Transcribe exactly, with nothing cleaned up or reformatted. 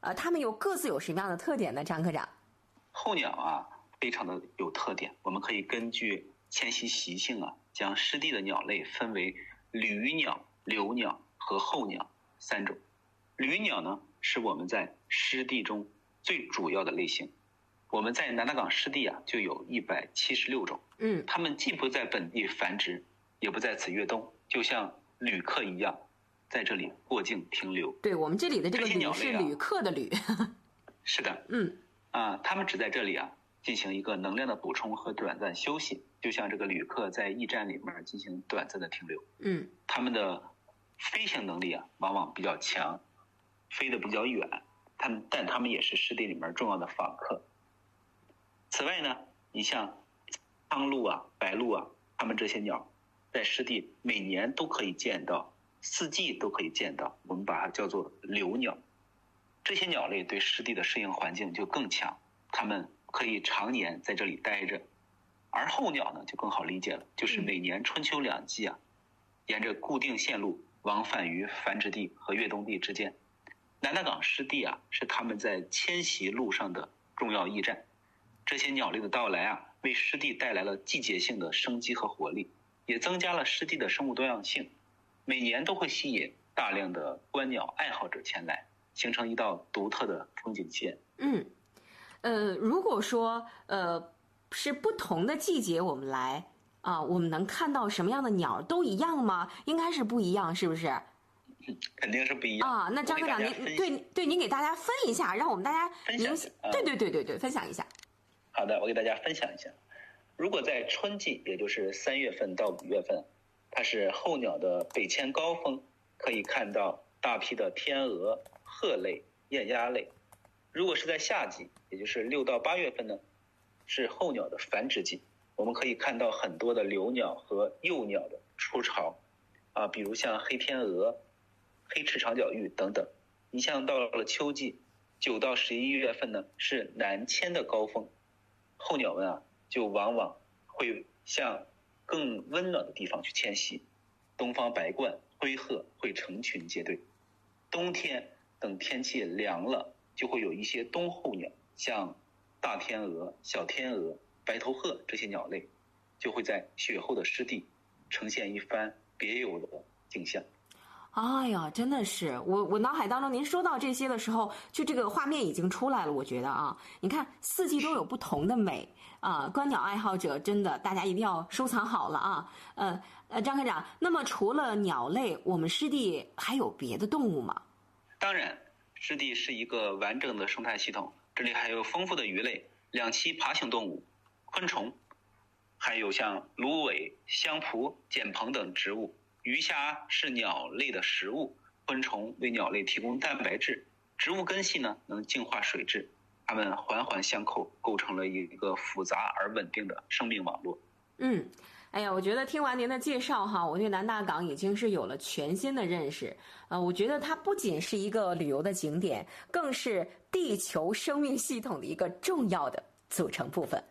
呃，它们有各自有什么样的特点呢？张科长？ 候鸟啊，非常的有特点。我们可以根据迁徙习性啊，将湿地的鸟类分为旅鸟、留鸟和候鸟三种。旅鸟呢，是我们在湿地中最主要的类型。我们在南大港湿地啊，就有一百七十六种。 嗯， 它们既不在本地繁殖，也不在此跃动，就像旅客一样，在这里过境停留。 对，我们这里的这个旅这是旅客的旅。 是的， 嗯， 啊，他们只在这里啊进行一个能量的补充和短暂休息，就像这个旅客在驿站里面进行短暂的停留。 嗯， 他们的飞行能力啊，往往比较强，飞得比较远，他们但他们也是湿地里面重要的访客。此外呢，你像苍鹭啊、白鹭啊，它们这些鸟在湿地每年都可以见到，四季都可以见到，我们把它叫做留鸟。这些鸟类对湿地的适应环境就更强，它们可以常年在这里待着。而候鸟呢就更好理解了，就是每年春秋两季啊，沿着固定线路往返于繁殖地和越冬地之间。南大港湿地啊，是它们在迁徙路上的重要驿站。这些鸟类的到来啊，为湿地带来了季节性的生机和活力，也增加了湿地的生物多样性。每年都会吸引大量的观鸟爱好者前来，形成一道独特的风景线。 嗯，呃，如果说呃是不同的季节我们来啊，我们能看到什么样的鸟都一样吗？应该是不一样，是不是？ 嗯，肯定是不一样啊。那张科长，您对对，您给大家分一下，让我们大家分享。 对对对对对，分享一下。 好的，我给大家分享一下。如果在春季，也就是三月份到五月份，它是候鸟的北迁高峰，可以看到大批的天鹅、鹤类、雁鸭类。如果是在夏季，也就是六到八月份呢，是候鸟的繁殖季，我们可以看到很多的留鸟和幼鸟的出巢啊，比如像黑天鹅、黑翅长角鹬等等。你像到了秋季，九到十一月份呢，是南迁的高峰，候鸟们啊就往往会向更温暖的地方去迁徙。东方白鹳、灰鹤会成群结队。冬天等天气凉了，就会有一些冬候鸟，像大天鹅、小天鹅、白头鹤这些鸟类，就会在雪后的湿地呈现一番别有的景象。 哎呀，真的是我我脑海当中您说到这些的时候，就这个画面已经出来了。我觉得啊，你看四季都有不同的美啊，观鸟爱好者真的大家一定要收藏好了啊。呃呃，张科长，那么除了鸟类，我们湿地还有别的动物吗？ 当然，湿地是一个完整的生态系统，这里还有丰富的鱼类、两栖爬行动物、昆虫，还有像芦苇、香蒲、碱蓬等植物。鱼虾是鸟类的食物，昆虫为鸟类提供蛋白质，植物根系呢能净化水质，它们环环相扣，构成了一个复杂而稳定的生命网络。 嗯，哎呀，我觉得听完您的介绍哈，我对南大港已经是有了全新的认识。呃，我觉得它不仅是一个旅游的景点，更是地球生命系统的一个重要的组成部分。